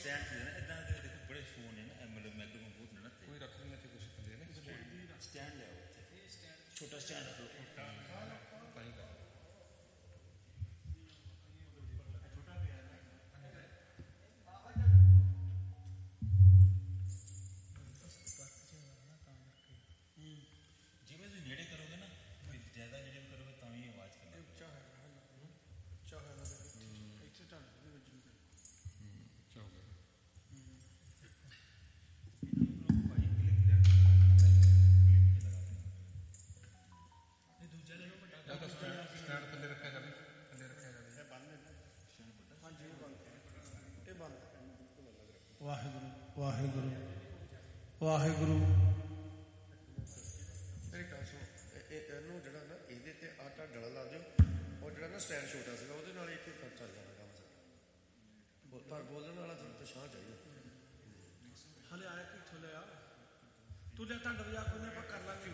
Stand ਇਦਾਂ ਦੇ ਦੇਖੋ ਬੜੇ ਫੋਨ ਨੇ ਨਾ ਮਤਲਬ ਮੈਗਰੋਫੋਨ ਬਹੁਤ ਨੇ ਨਾ ਕੋਈ ਰੱਖ ਲੈਣਾ ਤੇ ਕੁਝ ਥੱਲੇ ਨੇ ਸਟੈਂਡ ਲਿਆਓ ਛੋਟਾ ਸਟੈਂਡ ਜਿਵੇਂ ਤੁਸੀਂ ਨੇੜੇ ਕਰੋਗੇ ਨਾ ਜ਼ਿਆਦਾ ਨੇੜੇ ਕਰੋਗੇ ਤਾਂ ਵੀ ਆਵਾਜ਼ ਕਰਨਾ ਉੱਚਾ ਹੈ ਉੱਚਾ ਹੈ ਇੱਥੇ ਤਾਂ ਵਾਹਿਗੁਰੂ ਵਾਹਿਗੁਰੂ ਵਾਹਿਗੁਰੂ। ਮੇਰੀ ਗੱਲ ਸੁਣੋ, ਇਹਨੂੰ ਜਿਹੜਾ ਨਾ ਇਹਦੇ ਤੇ ਆਟਾ ਡਲਾ ਲਾ ਦਿਓ। ਉਹ ਜਿਹੜਾ ਨਾ ਸਟੈਂਡ ਛੋਟਾ ਸੀਗਾ ਉਹਦੇ ਨਾਲ ਇੱਥੇ ਚੱਲ ਜਾਣਾ ਕੰਮ ਸਾਰਾ। ਪਰ ਬੋਲਣ ਵਾਲਾ ਤਾਂ ਸ਼ਾਹ ਚਾਹੀਦਾ। ਹਲੇ ਆਇਆ ਕਿੱਥੋਂ ਲਿਆ ਤੂੰ ਲਿਆ ਢੰਡ ਵਜਾ ਕੋਈ ਨਾ ਆਪਾਂ ਕਰ ਲਾਂਗੇ।